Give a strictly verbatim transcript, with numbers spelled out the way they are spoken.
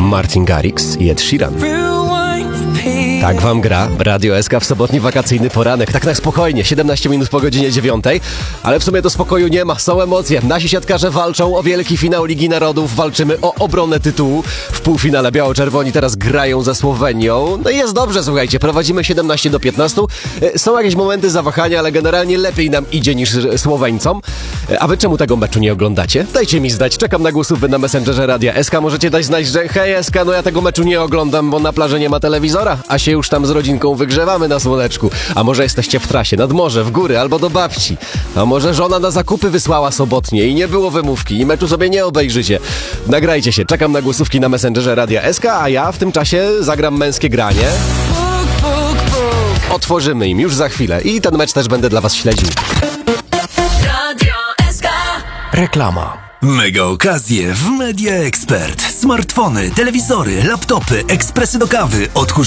Martin Garrix i Ed Sheeran. Tak wam gra Radio S K w sobotni wakacyjny poranek. Tak na spokojnie, siedemnaście minut po godzinie dziewiątej. Ale w sumie to spokoju nie ma, są emocje. Nasi siatkarze walczą o wielki finał Ligi Narodów. Walczymy o obronę tytułu. W półfinale biało-czerwoni teraz grają ze Słowenią. No i jest dobrze, słuchajcie, prowadzimy siedemnaście do piętnastu. Są jakieś momenty zawahania, ale generalnie lepiej nam idzie niż Słoweńcom. A wy czemu tego meczu nie oglądacie? Dajcie mi znać, czekam na głosów na Messengerze Radia S K. Możecie dać znać, że hej S K, no ja tego meczu nie oglądam, bo na plaży nie ma telewizora, a się już tam z rodzinką wygrzewamy na słoneczku. A może jesteście w trasie, nad morze, w góry albo do babci. A może żona na zakupy wysłała sobotnie i nie było wymówki i meczu sobie nie obejrzycie. Nagrajcie się, czekam na głosówki na Messengerze Radia S K, a ja w tym czasie zagram męskie granie. Otworzymy im już za chwilę i ten mecz też będę dla was śledził. Radio S K. Reklama. Mega okazje w Media Expert. Smartfony, telewizory, laptopy, ekspresy do kawy, odkurzacze